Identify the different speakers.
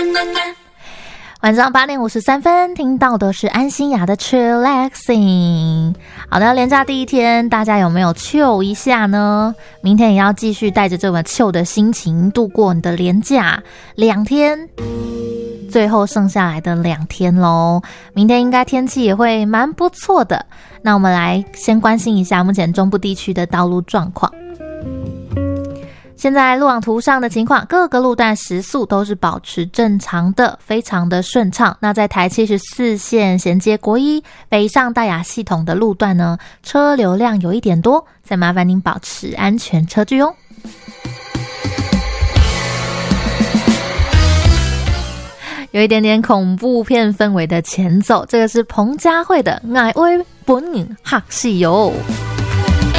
Speaker 1: 晚上8点53分，听到的是安心雅的 Chillaxing。好的，连假第一天，大家有没有 chill 一下呢？明天也要继续带着这么 chill 的心情度过你的连假2天，最后剩下来的2天咯。明天应该天气也会蛮不错的。那我们来先关心一下目前中部地区的道路状况。现在路网图上的情况，各个路段时速都是保持正常的，非常的顺畅。那在台74线衔接国一北上大雅系统的路段呢，车流量有一点多，再麻烦您保持安全车距哦。有一点点恐怖片氛围的前奏，这个是彭佳慧的《爱为本人学习哟》。